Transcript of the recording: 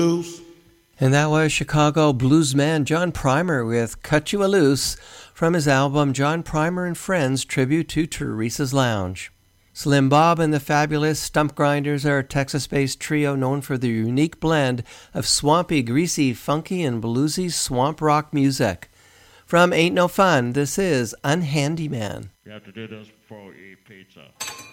And that was Chicago bluesman John Primer with Cut You a Loose from his album John Primer and Friends Tribute to Teresa's Lounge. Slim Bob and the Fabulous Stump Grinders are a Texas-based trio known for their unique blend of swampy, greasy, funky, and bluesy swamp rock music. From Ain't No Fun, this is Unhandy Man. You have to do this before we eat pizza.